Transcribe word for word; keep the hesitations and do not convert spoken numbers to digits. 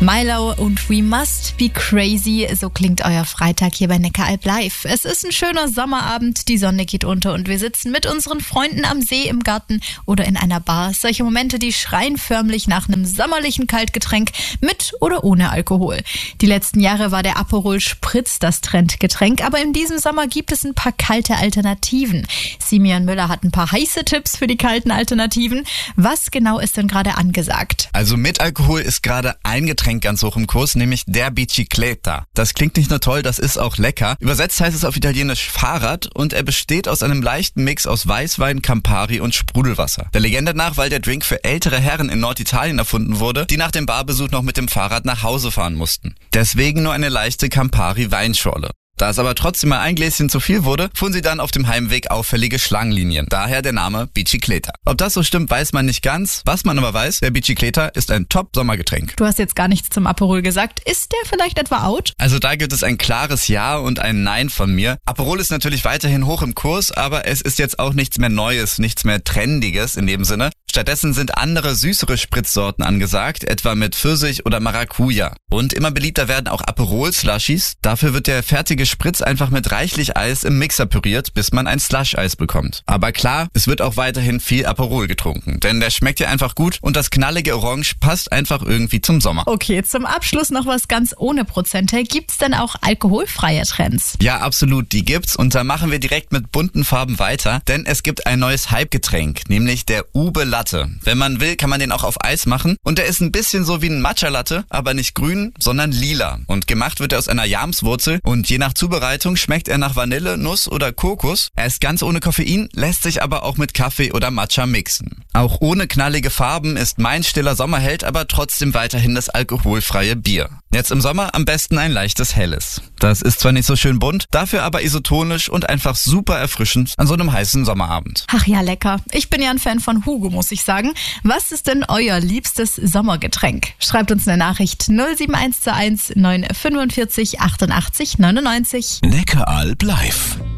Milo und We Must Be Crazy, so klingt euer Freitag hier bei Neckaralb Live. Es ist ein schöner Sommerabend, die Sonne geht unter und wir sitzen mit unseren Freunden am See, im Garten oder in einer Bar. Solche Momente, die schreien förmlich nach einem sommerlichen Kaltgetränk mit oder ohne Alkohol. Die letzten Jahre war der Aperol Spritz das Trendgetränk, aber in diesem Sommer gibt es ein paar kalte Alternativen. Simeon Müller hat ein paar heiße Tipps für die kalten Alternativen. Was genau ist denn gerade angesagt? Also mit Alkohol ist gerade ein Getränk ganz hoch im Kurs, nämlich der Bicicletta. Das klingt nicht nur toll, das ist auch lecker. Übersetzt heißt es auf Italienisch Fahrrad und er besteht aus einem leichten Mix aus Weißwein, Campari und Sprudelwasser. Der Legende nach, weil der Drink für ältere Herren in Norditalien erfunden wurde, die nach dem Barbesuch noch mit dem Fahrrad nach Hause fahren mussten. Deswegen nur eine leichte Campari-Weinschorle. Da es aber trotzdem mal ein Gläschen zu viel wurde, fuhren sie dann auf dem Heimweg auffällige Schlangenlinien. Daher der Name Bicicletta. Ob das so stimmt, weiß man nicht ganz. Was man aber weiß, der Bicicletta ist ein Top-Sommergetränk. Du hast jetzt gar nichts zum Aperol gesagt. Ist der vielleicht etwa out? Also da gibt es ein klares Ja und ein Nein von mir. Aperol ist natürlich weiterhin hoch im Kurs, aber es ist jetzt auch nichts mehr Neues, nichts mehr Trendiges in dem Sinne. Stattdessen sind andere, süßere Spritzsorten angesagt, etwa mit Pfirsich oder Maracuja. Und immer beliebter werden auch Aperol-Slushies. Dafür wird der fertige Spritz einfach mit reichlich Eis im Mixer püriert, bis man ein Slush-Eis bekommt. Aber klar, es wird auch weiterhin viel Aperol getrunken, denn der schmeckt ja einfach gut und das knallige Orange passt einfach irgendwie zum Sommer. Okay, zum Abschluss noch was ganz ohne Prozente. Gibt's denn auch alkoholfreie Trends? Ja, absolut, die gibt's und da machen wir direkt mit bunten Farben weiter, denn es gibt ein neues Hype-Getränk, nämlich der Ube Latte. Wenn man will, kann man den auch auf Eis machen und der ist ein bisschen so wie ein Matcha-Latte, aber nicht grün, sondern lila. Und gemacht wird er aus einer Jamswurzel und je nach Zubereitung schmeckt er nach Vanille, Nuss oder Kokos. Er ist ganz ohne Koffein, lässt sich aber auch mit Kaffee oder Matcha mixen. Auch ohne knallige Farben ist mein stiller Sommerheld aber trotzdem weiterhin das alkoholfreie Bier. Jetzt im Sommer am besten ein leichtes Helles. Das ist zwar nicht so schön bunt, dafür aber isotonisch und einfach super erfrischend an so einem heißen Sommerabend. Ach ja, lecker. Ich bin ja ein Fan von Hugo, muss ich sagen. Was ist denn euer liebstes Sommergetränk? Schreibt uns eine Nachricht null sieben eins zwei eins neun fünf vier acht acht neunundneunzig. Neckaralb Live.